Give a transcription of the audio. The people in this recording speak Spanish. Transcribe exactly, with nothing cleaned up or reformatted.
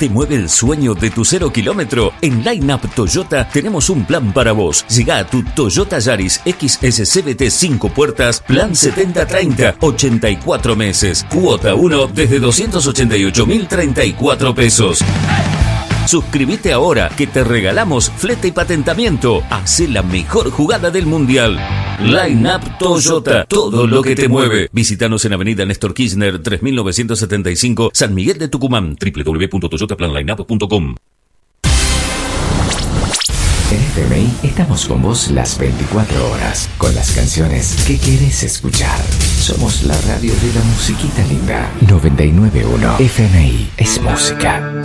¿Te mueve el sueño de tu cero kilómetro? En Line Up Toyota tenemos un plan para vos. Llega a tu Toyota Yaris X S C V T cinco puertas, plan setenta treinta, ochenta y cuatro meses. Cuota uno desde doscientos ochenta y ocho mil treinta y cuatro pesos. Suscríbete ahora que te regalamos flete y patentamiento. Hacé la mejor jugada del mundial. Line Up Toyota, todo lo que te mueve. Visítanos en Avenida Néstor Kirchner tres mil novecientos setenta y cinco, San Miguel de Tucumán. doble u doble u doble u punto toyota plan line up punto com. En F M I estamos con vos las veinticuatro horas, con las canciones que querés escuchar. Somos la radio de la musiquita linda. noventa y nueve punto uno F M I es música.